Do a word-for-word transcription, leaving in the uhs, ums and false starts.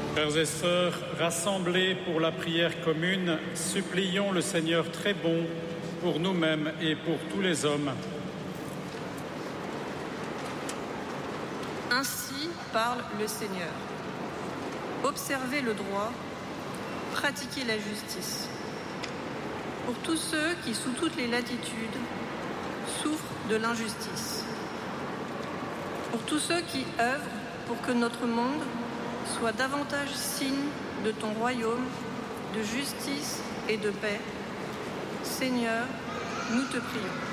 Frères et sœurs, rassemblés pour la prière commune, supplions le Seigneur très bon pour nous-mêmes et pour tous les hommes. Ainsi parle le Seigneur. Observez le droit, pratiquez la justice. Pour tous ceux qui, sous toutes les latitudes, souffrent de l'injustice. Pour tous ceux qui œuvrent pour que notre monde soit davantage signe de ton royaume, de justice et de paix. Seigneur, nous te prions.